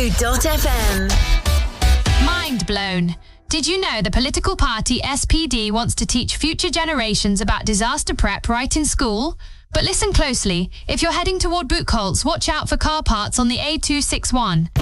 A2.fm. Mind blown. Did you know the political party SPD wants to teach future generations about disaster prep right in school? But listen closely. If you're heading toward Buchholz, watch out for car parts on the A261.